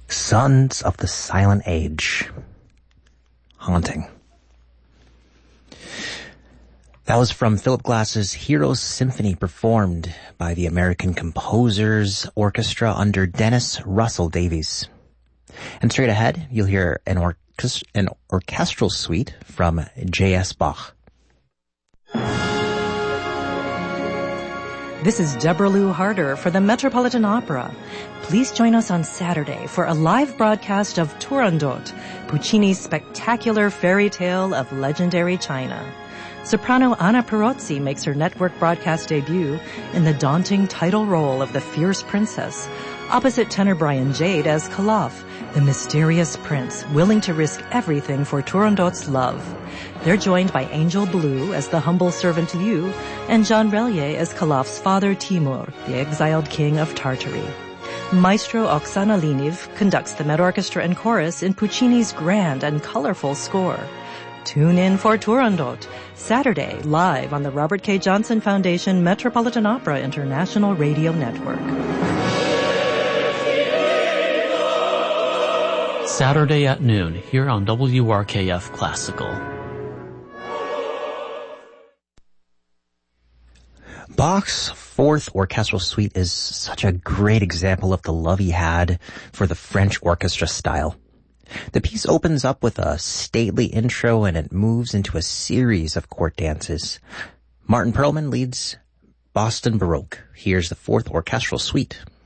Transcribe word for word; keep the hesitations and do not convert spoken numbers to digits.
Sons of the Silent Age. Haunting. That was from Philip Glass's Heroes Symphony, performed by the American Composers Orchestra under Dennis Russell Davies. And straight ahead, you'll hear an, orchest- an orchestral suite from J S Bach. This is Deborah Lou Harder for the Metropolitan Opera. Please join us on Saturday for a live broadcast of Turandot, Puccini's spectacular fairy tale of legendary China. Soprano Anna Perozzi makes her network broadcast debut in the daunting title role of the fierce princess, opposite tenor Brian Jade as Kalaf, the mysterious prince willing to risk everything for Turandot's love. They're joined by Angel Blue as the humble servant Liu and Jean Relier as Kalaf's father Timur, the exiled king of Tartary. Maestro Oksana Liniv conducts the Met Orchestra and Chorus in Puccini's grand and colorful score. Tune in for Turandot, Saturday, live on the Robert K. Johnson Foundation Metropolitan Opera International Radio Network. Saturday at noon, here on W R K F Classical. Bach's Fourth Orchestral Suite is such a great example of the love he had for the French orchestra style. The piece opens up with a stately intro and it moves into a series of court dances. Martin Perlman leads Boston Baroque. Here's the Fourth Orchestral Suite.